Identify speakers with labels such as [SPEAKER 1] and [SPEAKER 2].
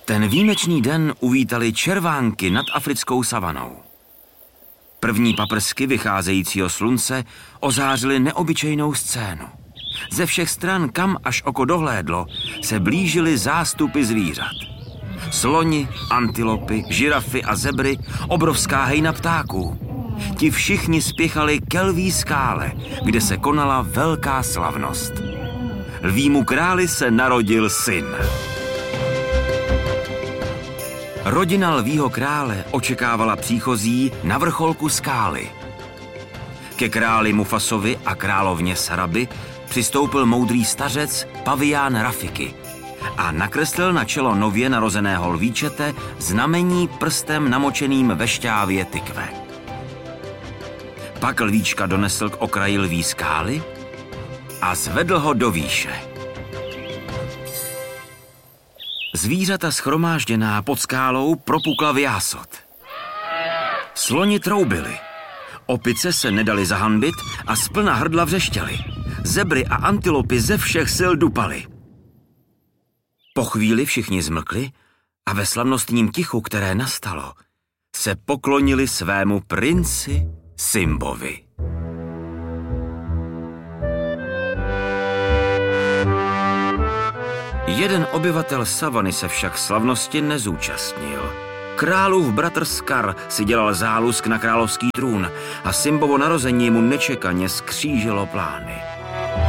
[SPEAKER 1] Ten výjimečný den uvítali červánky nad africkou savanou. První paprsky vycházejícího slunce ozářily neobyčejnou scénu. Ze všech stran, kam až oko dohlédlo, se blížily zástupy zvířat. Sloni, antilopy, žirafy a zebry, obrovská hejna ptáků. Ti všichni spěchali ke Lví skále, kde se konala velká slavnost. Lvímu králi se narodil syn. Rodina Lvího krále očekávala příchozí na vrcholku skály. Ke králi Mufasovi a královně Sarabi přistoupil moudrý stařec Pavián Rafiki a nakreslil na čelo nově narozeného lvíčete znamení prstem namočeným ve šťávě tykve. Pak lvíčka donesl k okraji Lví skály a zvedl ho do výše. Zvířata shromážděná pod skálou propukla v jásot. Sloni troubili. Opice se nedali zahanbit a splna hrdla vřeštěly. Zebry a antilopy ze všech sil dupaly. Po chvíli všichni zmlkli a ve slavnostním tichu, které nastalo, se poklonili svému princi Simbovi. Jeden obyvatel savany se však slavnosti nezúčastnil. Králův bratr Skar si dělal zálusk na královský trůn a Simbovo narození mu nečekaně skřížilo plány.